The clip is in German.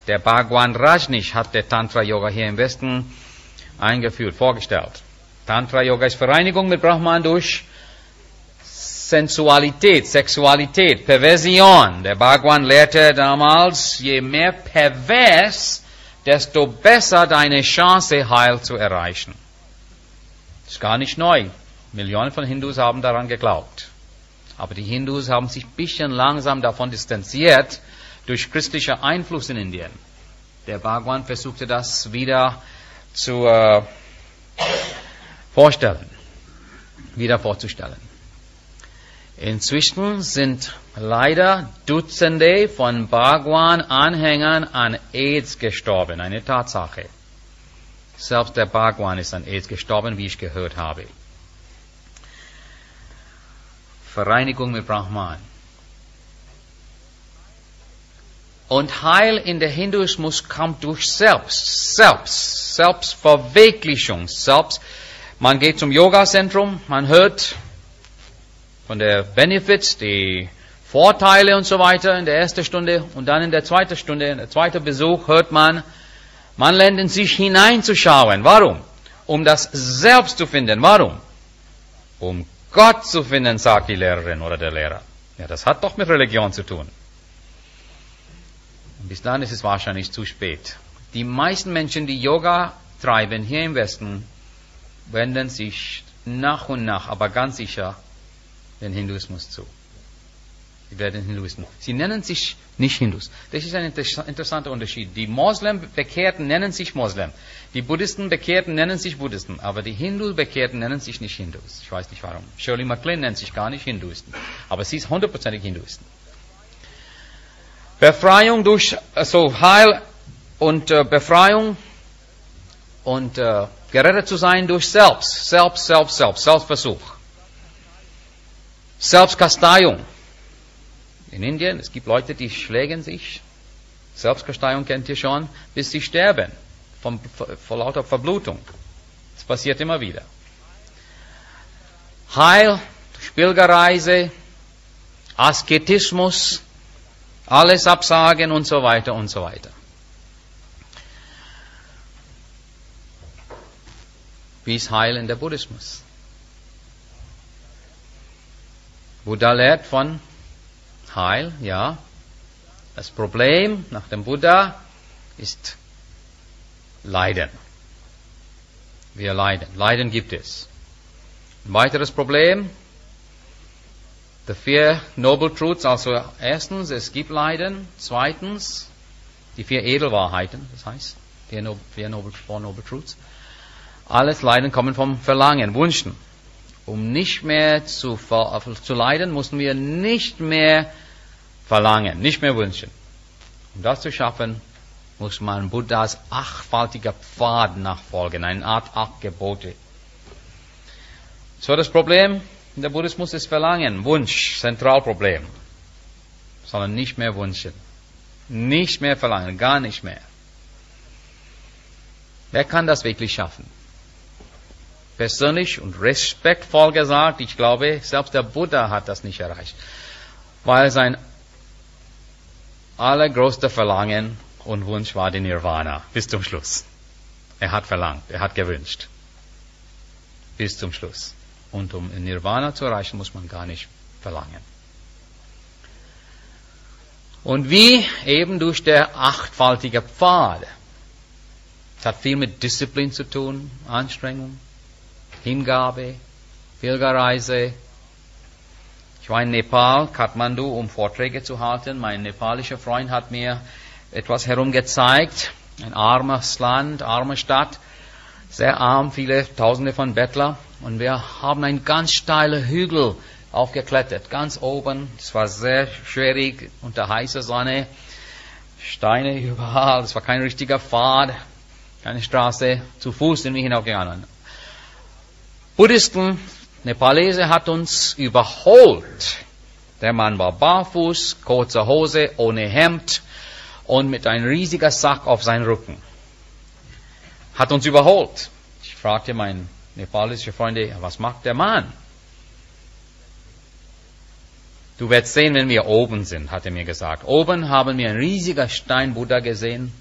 Der Bhagwan Rajneesh hat der Tantra-Yoga hier im Westen eingeführt, vorgestellt. Tantra-Yoga ist Vereinigung mit Brahman durch Sensualität, Sexualität, Perversion. Der Bhagwan lehrte damals, je mehr pervers, desto besser deine Chance, Heil zu erreichen. Das ist gar nicht neu. Millionen von Hindus haben daran geglaubt. Aber die Hindus haben sich ein bisschen langsam davon distanziert durch christlichen Einfluss in Indien. Der Bhagwan versuchte das wieder zu vorzustellen. Inzwischen sind leider Dutzende von Bhagwan-Anhängern an AIDS gestorben. Eine Tatsache. Selbst der Bhagwan ist an AIDS gestorben, wie ich gehört habe. Vereinigung mit Brahman. Und Heil in der Hinduismus kommt durch Selbstverwirklichung. Man geht zum Yoga-Zentrum, man hört von der Benefits, die Vorteile und so weiter in der ersten Stunde und dann in der zweiten Stunde, in der zweiten Besuch hört man lernt in sich hineinzuschauen. Warum? Um das Selbst zu finden. Warum? Um Gott zu finden, sagt die Lehrerin oder der Lehrer. Ja, das hat doch mit Religion zu tun. Und bis dann ist es wahrscheinlich zu spät. Die meisten Menschen, die Yoga treiben hier im Westen, wenden sich nach und nach, aber ganz sicher, den Hinduismus zu. Sie werden Hinduisten. Sie nennen sich nicht Hindus. Das ist ein interessanter Unterschied. Die Moslem-Bekehrten nennen sich Moslem. Die Buddhisten-Bekehrten nennen sich Buddhisten. Aber die Hindu-Bekehrten nennen sich nicht Hindus. Ich weiß nicht warum. Shirley MacLaine nennt sich gar nicht Hinduisten. Aber sie ist 100%ig Hinduisten. Befreiung durch, Heil und Befreiung und gerettet zu sein durch Selbstversuch. Selbstkasteiung. In Indien, es gibt Leute, die schlägen sich, Selbstkasteiung kennt ihr schon, bis sie sterben, vor lauter Verblutung. Das passiert immer wieder. Heil, Pilgerreise, Asketismus, alles absagen und so weiter und so weiter. Wie ist Heil in der Buddhismus? Buddha lehrt von Heil, ja. Das Problem nach dem Buddha ist Leiden. Wir leiden. Leiden gibt es. Ein weiteres Problem, die 4 Noble Truths, also erstens, es gibt Leiden. Zweitens, die 4 Edelwahrheiten, das heißt, 4 Noble Truths. Alles Leiden kommen vom Verlangen, Wünschen. Um nicht mehr zu leiden, müssen wir nicht mehr verlangen, nicht mehr wünschen. Um das zu schaffen, muss man Buddhas 8-faltiger Pfad nachfolgen, eine Art 8 Gebote. So, das Problem in der Buddhismus ist Verlangen, Wunsch, Zentralproblem. Sondern nicht mehr wünschen. Nicht mehr verlangen, gar nicht mehr. Wer kann das wirklich schaffen? Persönlich und respektvoll gesagt, ich glaube, selbst der Buddha hat das nicht erreicht. Weil sein allergrößter Verlangen und Wunsch war die Nirvana, bis zum Schluss. Er hat verlangt, er hat gewünscht. Bis zum Schluss. Und um Nirvana zu erreichen, muss man gar nicht verlangen. Und wie? Eben durch der 8-faltige Pfad. Es hat viel mit Disziplin zu tun, Anstrengung, Hingabe, Pilgerreise. Ich war in Nepal, Kathmandu, um Vorträge zu halten. Mein nepalischer Freund hat mir etwas herumgezeigt. Ein armes Land, arme Stadt, sehr arm, viele Tausende von Bettler. Und wir haben einen ganz steilen Hügel aufgeklettert, ganz oben. Es war sehr schwierig unter heißer Sonne, Steine überall. Es war kein richtiger Pfad, keine Straße. Zu Fuß sind wir hinaufgegangen. Buddhisten, Nepalese hat uns überholt. Der Mann war barfuß, kurze Hose, ohne Hemd und mit einem riesigen Sack auf seinem Rücken. Hat uns überholt. Ich fragte meinen nepalischen Freunde, was macht der Mann? Du wirst sehen, wenn wir oben sind, hat er mir gesagt. Oben haben wir einen riesigen Stein Buddha gesehen.